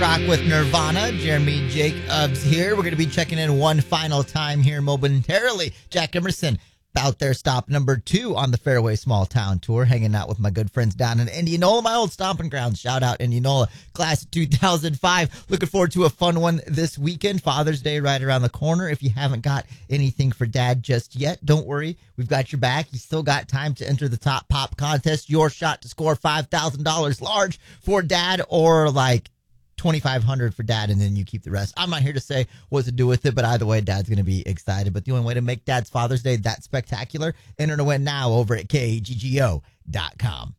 Rock with Nirvana. Jeremy Jacobs here. We're going to be checking in one final time here momentarily. Jack Emerson out there, stop number 2 on the Fairway Small Town Tour, hanging out with my good friends down in Indianola, my old stomping grounds. Shout out Indianola, class of 2005. Looking forward to a fun one this weekend. Father's Day right around the corner. If you haven't got anything for Dad just yet, don't worry. We've got your back. You still got time to enter the Top Pop contest. Your shot to score $5,000 large for Dad, or like $2,500 for Dad, and then you keep the rest. I'm not here to say what to do with it, but either way, Dad's going to be excited. But the only way to make Dad's Father's Day that spectacular, enter to win now over at KGGO.com.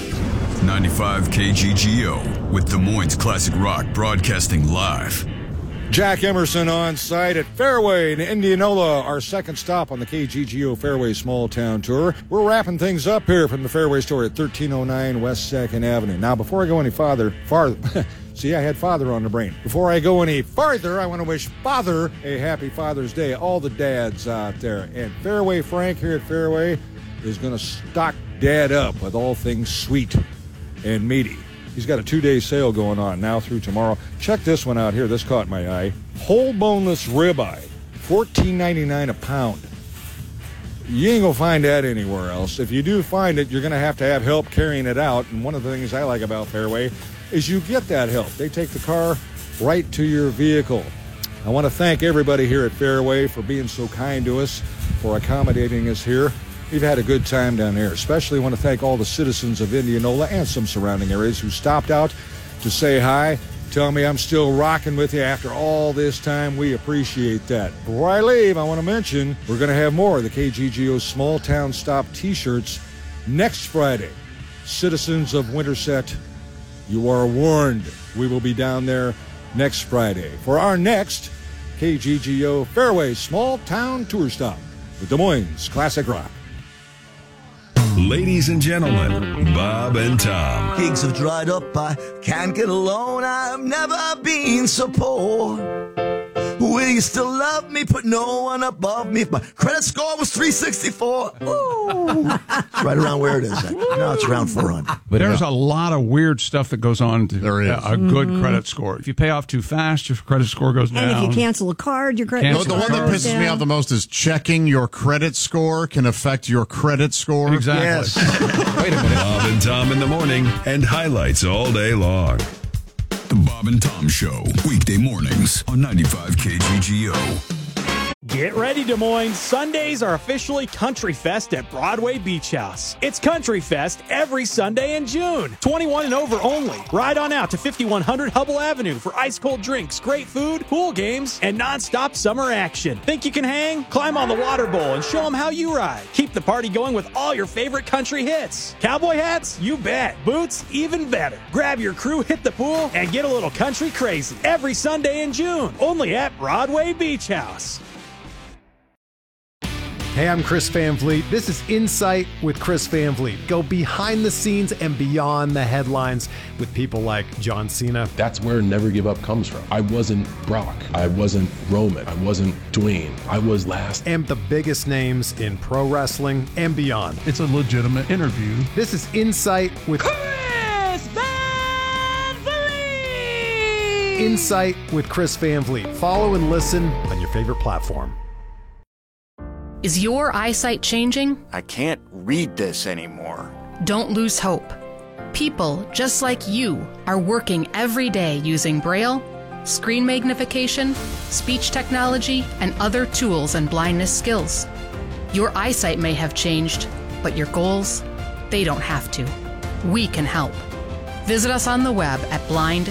95 KGGO with Des Moines Classic Rock broadcasting live. Jack Emerson on site at Fairway in Indianola, our second stop on the KGGO Fairway Small Town Tour. We're wrapping things up here from the Fairway store at 1309 West 2nd Avenue. Now, before I go any farther, see, I had father on the brain. Before I go any farther, I want to wish Father a happy Father's Day, all the dads out there. And Fairway Frank here at Fairway is going to stock Dad up with all things sweet and meaty. He's got a 2-day sale going on now through tomorrow. Check this one out here. This caught my eye. Whole boneless ribeye, $14.99 a pound. You ain't going to find that anywhere else. If you do find it, you're going to have help carrying it out. And one of the things I like about Fairway is you get that help. They take the car right to your vehicle. I want to thank everybody here at Fairway for being so kind to us, for accommodating us here. We've had a good time down there. Especially want to thank all the citizens of Indianola and some surrounding areas who stopped out to say hi, tell me I'm still rocking with you after all this time. We appreciate that. Before I leave, I want to mention we're going to have more of the KGGO Small Town Stop t-shirts next Friday. Citizens of Winterset, you are warned. We will be down there next Friday for our next KGGO Fairway Small Town Tour Stop with Des Moines Classic Rock. Ladies and gentlemen, Bob and Tom. Gigs have dried up, I can't get a loan, I've never been so poor. Will you still love me, put no one above me? If my credit score was 364, ooh. It's right around where it is. No, it's around 400. But there's a lot of weird stuff that goes on to a good credit score. If you pay off too fast, your credit score goes down. And if you cancel a card, your credit score The one that pisses me off the most is checking your credit score can affect your credit score. Exactly. Yes. Wait a minute. Bob and Tom in the morning and highlights all day long. The Bob and Tom Show, weekday mornings on 95 KGGO. Get ready, Des Moines. Sundays are officially Country Fest at Broadway Beach House. It's Country Fest every Sunday in June. 21 and over only. Ride on out to 5100 Hubble Avenue for ice-cold drinks, great food, pool games, and non-stop summer action. Think you can hang? Climb on the water bowl and show them how you ride. Keep the party going with all your favorite country hits. Cowboy hats? You bet. Boots? Even better. Grab your crew, hit the pool, and get a little country crazy. Every Sunday in June. Only at Broadway Beach House. Hey, I'm Chris Van Vliet. This is Insight with Chris Van Vliet. Go behind the scenes and beyond the headlines with people like John Cena. That's where Never Give Up comes from. I wasn't Brock. I wasn't Roman. I wasn't Dwayne. I was last. And the biggest names in pro wrestling and beyond. It's a legitimate interview. This is Insight with Chris Van Vliet! Insight with Chris Van Vliet. Follow and listen on your favorite platform. Is your eyesight changing? I can't read this anymore. Don't lose hope. People just like you are working every day using Braille, screen magnification, speech technology, and other tools and blindness skills. Your eyesight may have changed, but your goals, they don't have to. We can help. Visit us on the web at blind